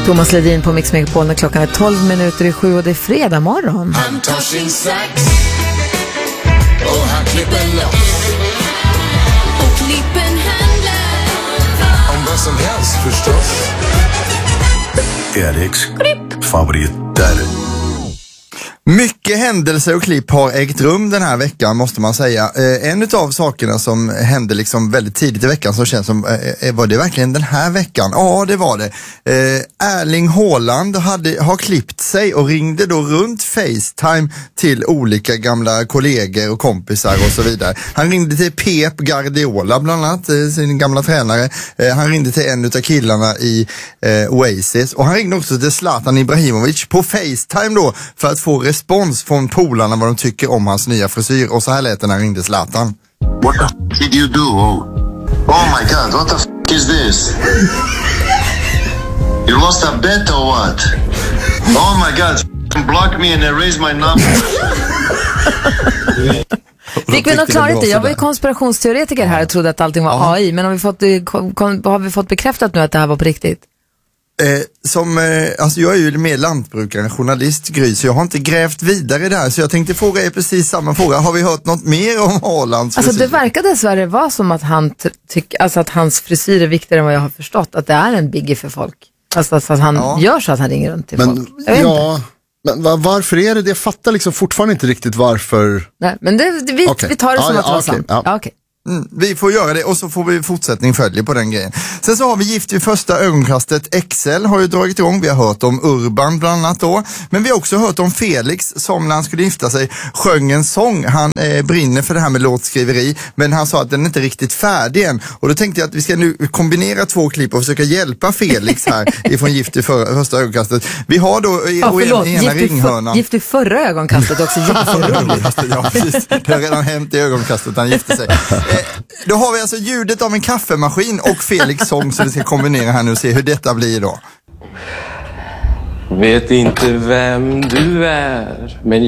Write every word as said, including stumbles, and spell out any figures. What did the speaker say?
Thomas Ledin på Mix Megapol när klockan är tolv minuter i sju och det är fredag morgon. Han tar sin sax och han klipper loss. Och klippen handlar om vad som helst förstås. Eriks favoritär. Mycket händelser och klipp har ägt rum den här veckan, måste man säga. Eh, en av sakerna som hände liksom väldigt tidigt i veckan som känns som, eh, var det verkligen den här veckan? Ja, det var det. Eh, Erling Haaland hade, har klippt sig och ringde då runt FaceTime till olika gamla kollegor och kompisar och så vidare. Han ringde till Pep Guardiola bland annat, eh, sin gamla tränare. Eh, han ringde till en av killarna i eh, Oasis och han ringde också till Zlatan Ibrahimovic på FaceTime då för att få respons från polarna vad de tycker om hans nya frisyr. Och så här lät det när han ringde Zlatan. What the f*** did you do? Oh, oh my god, what the f*** is this? You lost a bet or what? Oh my god, f***ing block me and erase my number. Fick vi något klarhet i? Jag var ju konspirationsteoretiker här och trodde att allting var ja. A I. Men har vi, fått, har vi fått bekräftat nu att det här var på riktigt? Eh, som, eh, alltså jag är ju mer lantbrukare än journalist, Gry, så jag har inte grävt vidare där, så jag tänkte fråga er precis samma fråga. Har vi hört något mer om Haalands frisyr? Alltså det verkar dessvärre vara som att han tycker, alltså att hans frisyr är viktigare än vad jag har förstått, att det är en biggie för folk. Alltså att han ja. gör så att han ringer runt till men, folk. Jag vet ja, inte. men varför är det det? Jag fattar liksom fortfarande inte riktigt varför. Nej, men det, vi, okay. vi tar det ja, som ja, att det var okay. sant. Ja. Ja, okay. Mm, vi får göra det och så får vi fortsättning följa på den grejen. Sen så har vi Gift vid första ögonkastet. X L har ju dragit igång. Vi har hört om Urban bland annat då. Men vi har också hört om Felix som när han skulle gifta sig sjöng en sång. Han eh, brinner för det här med låtskriveri, men han sa att den inte är riktigt färdig än. Och då tänkte jag att vi ska nu kombinera två klipp och försöka hjälpa Felix här ifrån Gift vid för, första ögonkastet. Vi har då i, ja, en, ena gift ringhörnan. För, gift vid förra ögonkastet också. Ja, precis. Det har redan hänt i ögonkastet han gifte sig. Eh, då har vi alltså ljudet av en kaffemaskin och Felix sång, så vi ska kombinera här nu och se hur detta blir då. Vet inte vem du är, men